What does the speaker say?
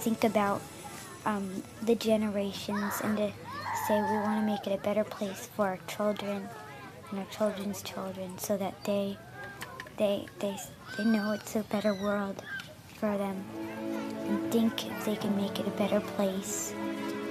think about the generations and to say we want to make it a better place for our children and our children's children, so that they know it's a better world for them and think they can make it a better place.